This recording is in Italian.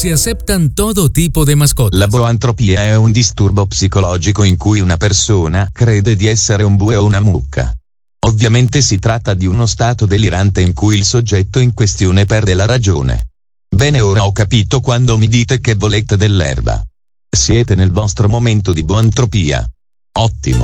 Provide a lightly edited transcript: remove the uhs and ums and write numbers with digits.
se aceptan todo tipo de mascotas. La boantropia è un disturbo psicologico in cui una persona crede di essere un bue o una mucca. Ovviamente si tratta di uno stato delirante in cui il soggetto in questione perde la ragione. Bene, ora ho capito quando mi dite che volete dell'erba. Siete nel vostro momento di boantropia. Ottimo.